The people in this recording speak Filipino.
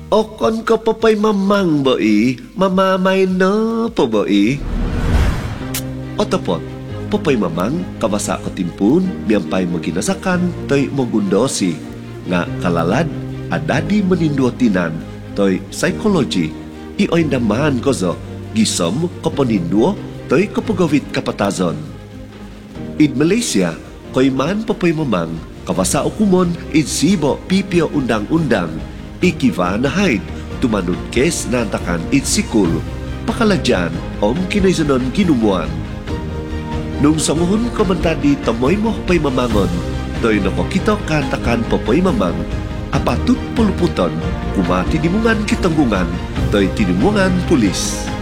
Okon ko papay mamang boi, mamamay na po boi. Otapot, papay mamang kabasa ko timpun, biyampay maginasakan, to'y magundosi. Nga kalalad, adadi maninduotinan, to'y psychology. Ioy naman ko zo, gisom kapaninduo, to'y kapagawit kapatazon. In Malaysia, ko'y man papay mamang, kabasa okumon, idsibo pipio undang-undang, ikiva na haid, tumanod kes nantakan itsikul, pakaladyan, kinaisanon kinumuan. Nung sanguhon komandadi tamoy mo pay mamangon, to'y nakakita kantakan papoy mamang, apatut puluputon, kumati dimungan kitanggungan, to'y tinimungan pulis.